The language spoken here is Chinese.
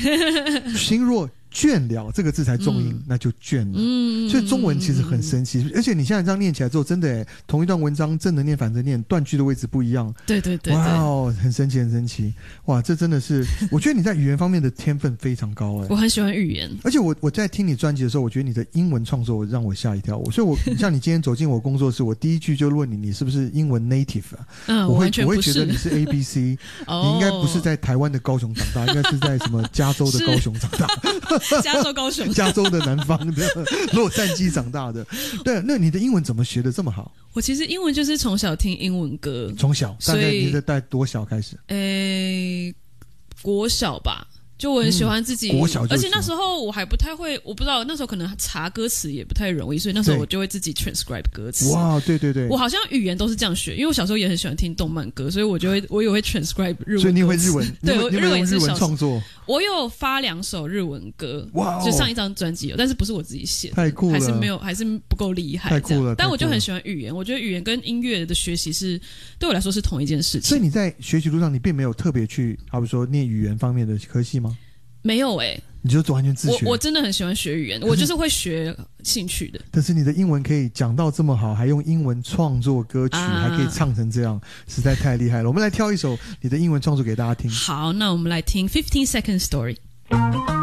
心若倦了这个字才重音，那就倦了。所以中文其实很神奇，而且你现在这样念起来之后，真的同一段文章正着念反着念，断句的位置不一样。 对对对， 哇哦，很神奇很神奇。哇，这真的是，我觉得你在语言方面的天分非常高我很喜欢语言， 而且我在听你专辑的时候，我觉得你的英文创作让我吓一跳。所以像你今天走进我工作室，我第一句就问你是不是英文 native 啊？我会觉得你是 ABC，你应该不是在台湾的高雄长大，应该是在什么加州的高雄长大。 加州高雄， 加州的南方的洛杉矶长大的。对，那你的英文怎么学得这么好？ 我其实英文就是从小听英文歌， 从小大概你在多小开始？ 国小吧。就我很喜欢自己， 国小就而且那时候我还不太会，我不知道那时候可能查歌词也不太容易，所以那时候我就会自己 transcribe 歌词。 哇，对对对， 我好像语言都是这样学，因为我小时候也很喜欢听动漫歌，所以我也会 transcribe 日文歌词。 所以你会日文？ 对， 你会用日文创作？ 我有发2首日文歌， 哇， 就上一张专辑有，但是不是我自己写的， 太酷了， 还是不够厉害， 太酷了。 但我就很喜欢语言，我觉得语言跟音乐的学习是对我来说是同一件事情。 所以你在学习路上，你并没有特别去，好比说念语言方面的科系吗？ 没有你就完全自学。 我真的很喜欢学语言，我就是会学兴趣的。 但是你的英文可以讲到这么好，还用英文创作歌曲，还可以唱成这样，实在太厉害了。我们来挑一首你的英文创作给大家听。 好，那我们来听 15 Second Story。